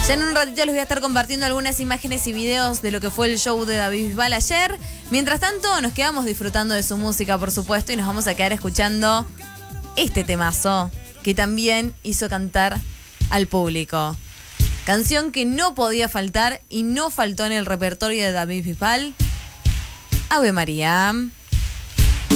Ya en un ratito les voy a estar compartiendo algunas imágenes y videos de lo que fue el show de David Bisbal ayer. Mientras tanto, nos quedamos disfrutando de su música, por supuesto, y nos vamos a quedar escuchando este temazo que también hizo cantar al público. Canción que no podía faltar y no faltó en el repertorio de David Bisbal. Ave María.